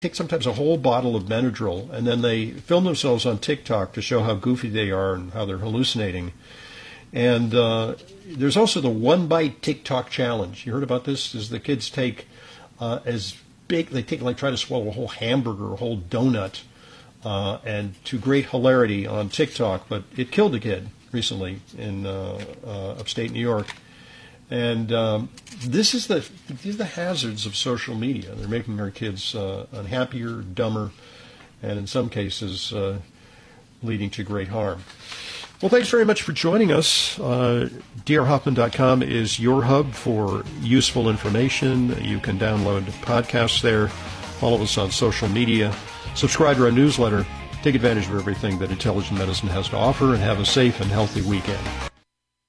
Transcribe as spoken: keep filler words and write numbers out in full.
take sometimes a whole bottle of Benadryl, and then they film themselves on TikTok to show how goofy they are and how they're hallucinating. And uh, there's also the one bite TikTok challenge. You heard about this? Is the kids take uh, as big, they take like try to swallow a whole hamburger, a whole donut, uh, and to great hilarity on TikTok. But it killed a kid recently in uh, uh, upstate New York. And um, this is the these are the hazards of social media. They're making our kids uh, unhappier, dumber, and in some cases uh, leading to great harm. Well, thanks very much for joining us. Uh, D R Hoffman dot com is your hub for useful information. You can download podcasts there, follow us on social media, subscribe to our newsletter, take advantage of everything that intelligent medicine has to offer, and have a safe and healthy weekend.